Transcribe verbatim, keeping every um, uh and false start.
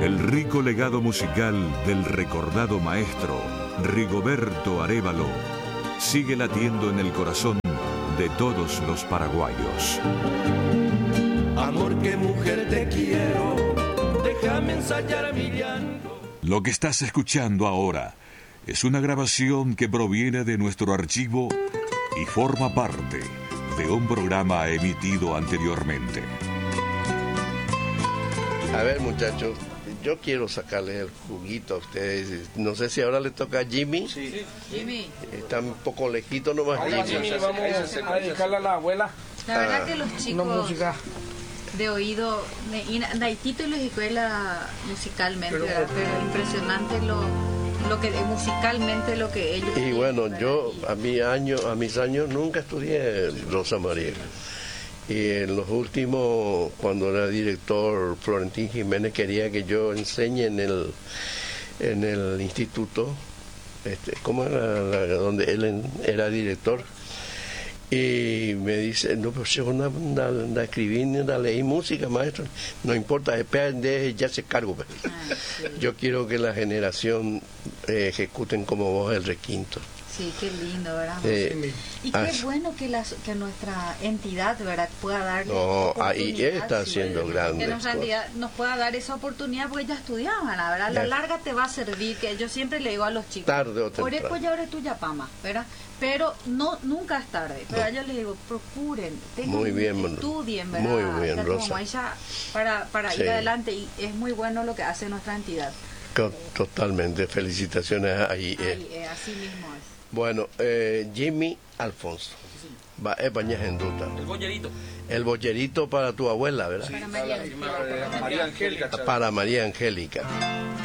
El rico legado musical del recordado maestro Rigoberto Arévalo sigue latiendo en el corazón de todos los paraguayos. Amor, que mujer te quiero, déjame ensayar mi llanto. Lo que estás escuchando ahora es una grabación que proviene de nuestro archivo y forma parte de un programa emitido anteriormente. A ver, muchachos, yo quiero sacarle el juguito a ustedes. No sé si ahora le toca a Jimmy. Sí. Jimmy. Está un poco lejito nomás. Ay, Jimmy. Jimmy, vamos a dedicarle a la abuela. La verdad Ah. que los Una chicos música. de oído, Daitito y los escuela musicalmente, ¿verdad? Pero impresionante lo, lo que musicalmente lo que ellos Y tienen, bueno, ¿verdad? yo a mi año, a mis años nunca estudié Rosa María. Y en los últimos, cuando era director, Florentín Jiménez quería que yo enseñe en el en el instituto, este, ¿cómo era? La- donde él en- era director. Y me dice, no, pero yo no, no, no escribí ni no leí música, maestro. No importa, espérate, ya se cargo. Ah, sí. Yo quiero que la generación eh, ejecuten como vos el requinto. Sí, qué lindo, ¿verdad? Eh, Y qué ah, bueno que, las, que nuestra entidad, ¿verdad?, pueda darle No, ahí oportunidad, está sí, haciendo grandes que nuestra cosas. entidad nos pueda dar esa oportunidad, porque ellas estudiaban, la verdad, a la Ya. larga te va a servir, que yo siempre le digo a los chicos, Tarde o temprano. Oreco ya ahora tuya pama, ¿verdad? Pero no, nunca es tarde, pero No. yo les digo, procuren, tengan, Muy bien, Manu. estudien, ¿verdad? Muy bien, Tanto Rosa. como ella, para, para Sí. ir adelante, y es muy bueno lo que hace nuestra entidad. Co- Totalmente, felicitaciones ahí. eh. Ahí, eh, así mismo es. Bueno, eh, Jimmy Alfonso. Va, es bañas en duda. El bollerito. El bollerito para tu abuela, ¿verdad? Para María. María Angélica. Para María Angélica.